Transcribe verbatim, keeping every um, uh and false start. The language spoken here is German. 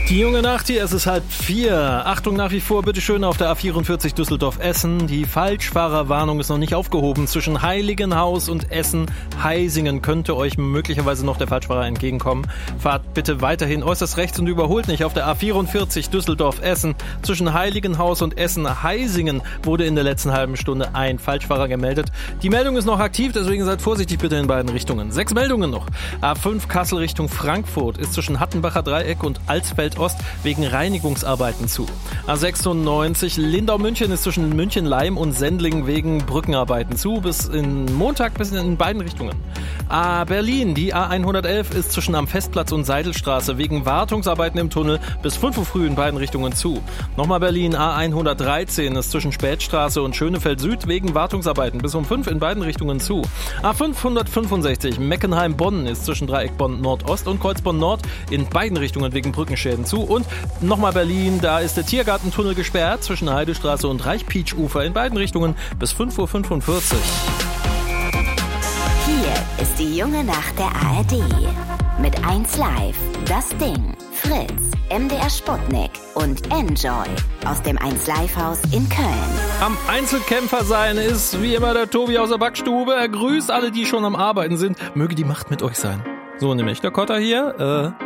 Die junge Nacht hier, es ist halb vier. Achtung nach wie vor, bitteschön auf der A vierundvierzig Düsseldorf-Essen. Die Falschfahrerwarnung ist noch nicht aufgehoben. Zwischen Heiligenhaus und Essen-Heisingen könnte euch möglicherweise noch der Falschfahrer entgegenkommen. Fahrt bitte weiterhin äußerst rechts und überholt nicht. Auf der A vierundvierzig Düsseldorf-Essen zwischen Heiligenhaus und Essen-Heisingen wurde in der letzten halben Stunde ein Falschfahrer gemeldet. Die Meldung ist noch aktiv, deswegen seid vorsichtig bitte in beiden Richtungen. Sechs Meldungen noch. A fünf Kassel Richtung Frankfurt ist zwischen Hattenbacher Dreieck und Alsfeld Ost wegen Reinigungsarbeiten zu. A sechsundneunzig Lindau-München ist zwischen München-Leim und Sendling wegen Brückenarbeiten zu. Bis in Montag bis in beiden Richtungen. A Berlin, die A hundertelf ist zwischen am Festplatz und Seidelstraße wegen Wartungsarbeiten im Tunnel bis fünf Uhr früh in beiden Richtungen zu. Nochmal Berlin, A hundertdreizehn ist zwischen Spätstraße und Schönefeld Süd wegen Wartungsarbeiten bis um fünf in beiden Richtungen zu. A fünfhundertfünfundsechzig Meckenheim-Bonn ist zwischen Dreieck Bonn Nordost und Kreuzbonn Nord in beiden Richtungen wegen Brückenschäden zu. Und nochmal Berlin, da ist der Tiergartentunnel gesperrt zwischen Heidestraße und Reichpietsch-Ufer in beiden Richtungen bis fünf Uhr fünfundvierzig. Hier ist die junge Nacht der A R D. Mit eins Live, Das Ding, Fritz, M D R Sputnik und Enjoy aus dem eins Live Haus in Köln. Am Einzelkämpfer sein ist wie immer der Tobi aus der Backstube. Er grüßt alle, die schon am Arbeiten sind. Möge die Macht mit euch sein. So nämlich der Kotter hier. Äh,